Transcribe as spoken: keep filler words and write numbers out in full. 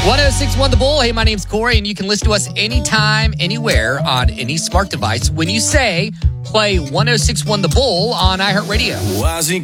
one oh six point one The Bull. Hey, my name's Corey, and you can listen to us anytime, anywhere, on any smart device when you say, play one oh six point one The Bull on iHeartRadio. Why's he